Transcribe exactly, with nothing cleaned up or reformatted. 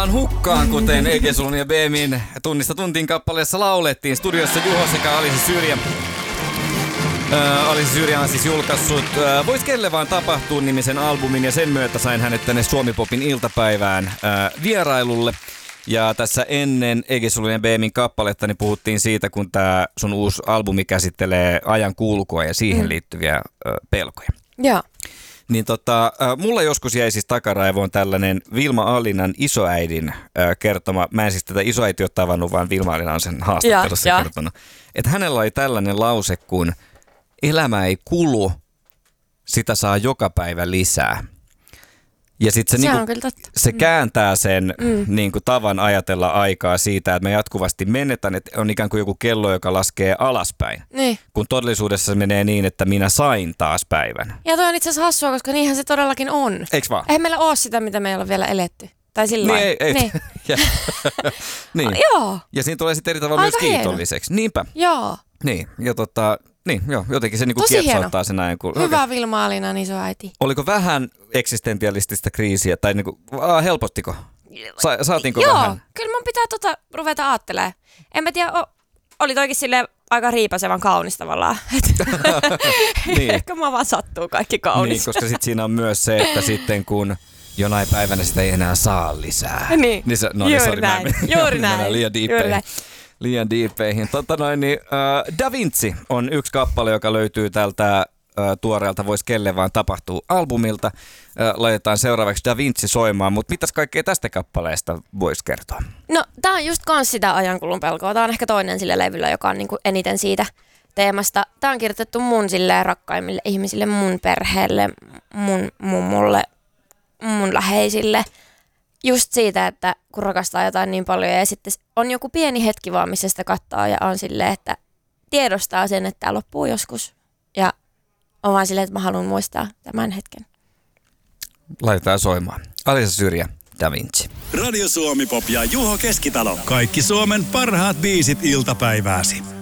vaan hukkaan, kuten Egesulun ja Beemin Tunnista tuntiin kappaleessa laulettiin. Studiossa Juho sekä Alisa Syrjä. Äh, Alisa Syrjä on siis julkaissut äh, Vois kelle vaan tapahtuu -nimisen albumin, ja sen myötä sain hänet tänne Suomi-popin iltapäivään äh, vierailulle. Ja tässä ennen Egesulun ja Beemin kappaletta niin puhuttiin siitä, kun tää sun uusi albumi käsittelee ajan kulkua ja siihen mm. liittyviä äh, pelkoja. Joo. Niin tota, äh, mulla joskus jäi siis takaraivoon tällainen Vilma Allinan isoäidin äh, kertoma, mä en siis tätä isoäiti ole tavannut, vaan Vilma Allina on sen haastattelussa ja, kertonut, että hänellä oli tällainen lause, kun elämä ei kulu, sitä saa joka päivä lisää. Ja sitten se, se, niinku, se kääntää sen mm. niinku, tavan ajatella aikaa siitä, että me jatkuvasti menetään, että on ikään kuin joku kello, joka laskee alaspäin. Niin. Kun todellisuudessa se menee niin, että minä sain taas päivän. Ja toi on itse asiassa hassua, koska niinhän se todellakin on. Eiks vaan? Eihän meillä ole sitä, mitä me ei ole vielä eletty. Tai sillä niin, ei, ei. Niin. niin. Joo. Ja siinä tulee sitten eri tavalla myös kiitolliseksi. Niinpä. Joo. Niin, ja tota... Niin, joo, jotenkin se niinku kiepsauttaa sen ajan. Kun... Hyvä okay. Vilma Allinan isoäiti. Oliko vähän eksistentialistista kriisiä, tai niinku, ah, helpottiko? Sa- saatiinko joo, vähän? Joo, kyllä mun pitää tota ruveta ajattelemaan. En mä tiedä, o- oli toikin silleen aika riipasevan kaunis tavallaan. niin. Ehkä mä vaan sattuu kaikki kaunis. Niin, koska sit siinä on myös se, että sitten kun jonain päivänä sitä ei enää saa lisää. Niin, niin se, no, juuri sorry, näin. Mä, juuri näin. Liian diippeihin. Liian diippeihin. Tota noin, niin, äh, Da Vinci on yksi kappale, joka löytyy tältä äh, tuoreelta Vois kelle vaan tapahtuu -albumilta. Äh, laitetaan seuraavaksi Da Vinci soimaan, mutta mitäs kaikkea tästä kappaleesta voisi kertoa? No, tää on just kans sitä ajankulun pelkoa. Tää on ehkä toinen sille levyllä, joka on niinku eniten siitä teemasta. Tää on kirjoitettu mun silleen rakkaimmille ihmisille, mun perheelle, mun mummulle, mun läheisille. Just siitä, että kun rakastaa jotain niin paljon ja sitten on joku pieni hetki vaan, missä sitä katsoo ja on silleen, että tiedostaa sen, että tämä loppuu joskus. Ja on vaan silleen, että mä haluan muistaa tämän hetken. Laitetaan soimaan. Alisa Syrjä, Da Vinci. Radio Suomi Pop ja Juho Keskitalo. Kaikki Suomen parhaat biisit iltapäivääsi.